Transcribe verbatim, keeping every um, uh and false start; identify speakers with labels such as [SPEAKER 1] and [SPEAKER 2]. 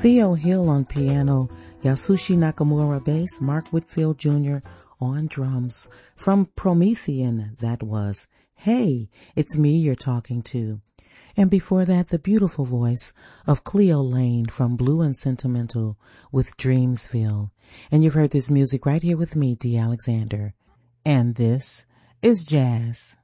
[SPEAKER 1] Theo Hill on piano, Yasushi Nakamura bass, Mark Whitfield Junior on drums. From Promethean, that was Hey, It's Me You're Talking To. And before that, the beautiful voice of Cleo Lane from Blue and Sentimental with Dreamsville. And you've heard this music right here with me, Dee Alexander. And this is Jazz.